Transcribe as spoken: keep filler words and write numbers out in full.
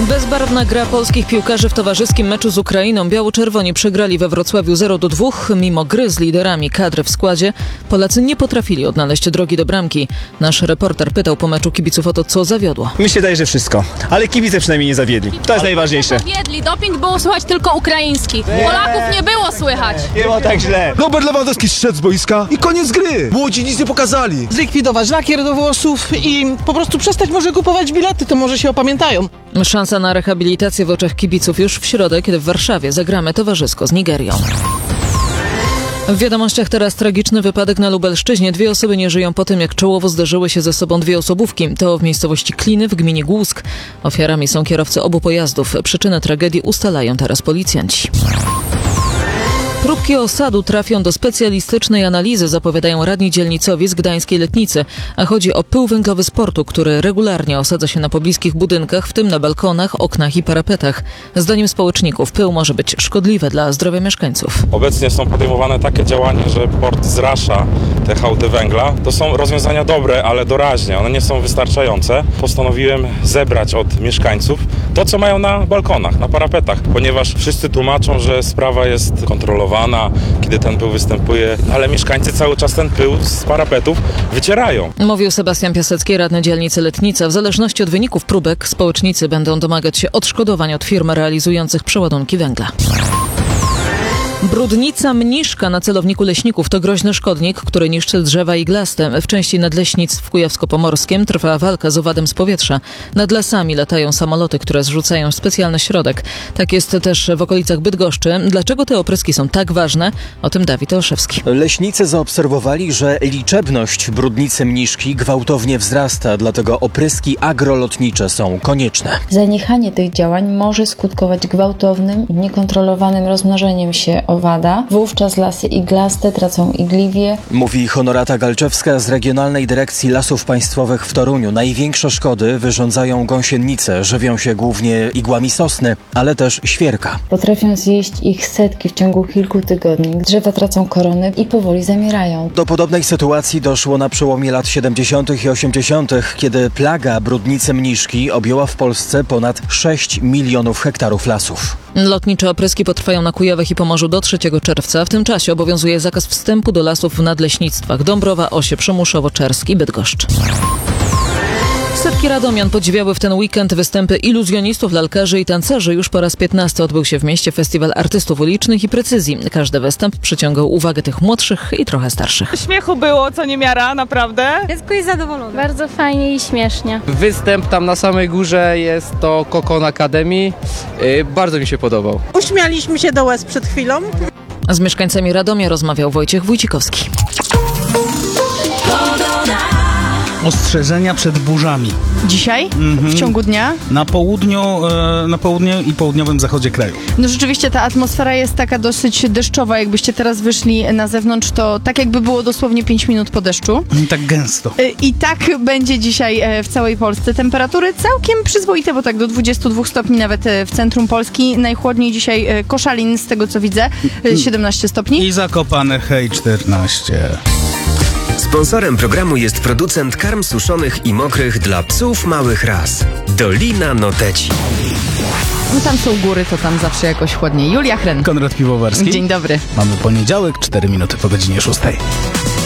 Bezbarwna gra polskich piłkarzy w towarzyskim meczu z Ukrainą. Biało-czerwoni przegrali we Wrocławiu zero do dwóch. Mimo gry z liderami kadry w składzie, Polacy nie potrafili odnaleźć drogi do bramki. Nasz reporter pytał po meczu kibiców o to, co zawiodło. Mi się daje, że wszystko, ale kibice przynajmniej nie zawiedli. To jest najważniejsze. Zawiedli. Doping było słychać tylko ukraiński. Polaków nie było słychać. Nie było tak źle. Robert Lewandowski zszedł z boiska i koniec gry. Młodzi nic nie pokazali. Zlikwidować lakier do włosów i po prostu przestać może kupować bilety, to może się opamiętają. Szansa na rehabilitację w oczach kibiców już w środę, kiedy w Warszawie zagramy towarzysko z Nigerią. W wiadomościach teraz tragiczny wypadek na Lubelszczyźnie. Dwie osoby nie żyją po tym, jak czołowo zderzyły się ze sobą dwie osobówki. To w miejscowości Kliny w gminie Głusk. Ofiarami są kierowcy obu pojazdów. Przyczynę tragedii ustalają teraz policjanci. Próbki osadu trafią do specjalistycznej analizy, zapowiadają radni dzielnicowi z gdańskiej Letnicy. A chodzi o pył węglowy z portu, który regularnie osadza się na pobliskich budynkach, w tym na balkonach, oknach i parapetach. Zdaniem społeczników pył może być szkodliwy dla zdrowia mieszkańców. Obecnie są podejmowane takie działania, że port zrasza te hałdy węgla. To są rozwiązania dobre, ale doraźnie. One nie są wystarczające. Postanowiłem zebrać od mieszkańców to, co mają na balkonach, na parapetach, ponieważ wszyscy tłumaczą, że sprawa jest kontrolowana, kiedy ten pył występuje, ale mieszkańcy cały czas ten pył z parapetów wycierają. Mówił Sebastian Piasecki, radny dzielnicy Letnica. W zależności od wyników próbek społecznicy będą domagać się odszkodowań od firm realizujących przeładunki węgla. Brudnica mniszka na celowniku leśników to groźny szkodnik, który niszczy drzewa iglaste. W części nadleśnictw w Kujawsko-Pomorskim trwa walka z owadem z powietrza. Nad lasami latają samoloty, które zrzucają specjalny środek. Tak jest też w okolicach Bydgoszczy. Dlaczego te opryski są tak ważne? O tym Dawid Olszewski. Leśnicy zaobserwowali, że liczebność brudnicy mniszki gwałtownie wzrasta, dlatego opryski agrolotnicze są konieczne. Zaniechanie tych działań może skutkować gwałtownym i niekontrolowanym rozmnożeniem się owada. Wówczas lasy iglaste tracą igliwie. Mówi Honorata Galczewska z Regionalnej Dyrekcji Lasów Państwowych w Toruniu. Największe szkody wyrządzają gąsienice. Żywią się głównie igłami sosny, ale też świerka. Potrafią zjeść ich setki w ciągu kilku tygodni. Drzewa tracą korony i powoli zamierają. Do podobnej sytuacji doszło na przełomie lat siedemdziesiątych i osiemdziesiątych, kiedy plaga brudnicy mniszki objęła w Polsce ponad sześć milionów hektarów lasów. Lotnicze opryski potrwają na Kujawach i Pomorzu do trzeciego czerwca. W tym czasie obowiązuje zakaz wstępu do lasów w nadleśnictwach Dąbrowa, Osie, Przymuszowo, Czersk i Bydgoszcz. Setki radomian podziwiały w ten weekend występy iluzjonistów, lalkarzy i tancerzy. Już po raz piętnasty odbył się w mieście festiwal artystów ulicznych i precyzji. Każdy występ przyciągał uwagę tych młodszych i trochę starszych. Śmiechu było, co niemiara, naprawdę. Dziecko jest zadowolone. Bardzo fajnie i śmiesznie. Występ tam na samej górze jest to Kokon Academy. Yy, bardzo mi się podobał. Uśmialiśmy się do łez przed chwilą. Z mieszkańcami Radomia rozmawiał Wojciech Wójcikowski. Ostrzeżenia przed burzami. Dzisiaj? Mhm. W ciągu dnia? Na południu, e, na południu i południowym zachodzie kraju. No rzeczywiście ta atmosfera jest taka dosyć deszczowa. Jakbyście teraz wyszli na zewnątrz, to tak jakby było dosłownie pięć minut po deszczu. I tak gęsto. I tak będzie dzisiaj w całej Polsce. Temperatury całkiem przyzwoite, bo tak do dwudziestu dwóch stopni nawet w centrum Polski. Najchłodniej dzisiaj Koszalin, z tego co widzę, siedemnaście stopni. I Zakopane, hej, czternaście. Sponsorem programu jest producent karm suszonych i mokrych dla psów małych ras. Dolina Noteci. No tam są góry, to tam zawsze jakoś chłodniej. Julia Hren. Konrad Piwowarski. Dzień dobry. Mamy poniedziałek, cztery minuty po godzinie szóstej.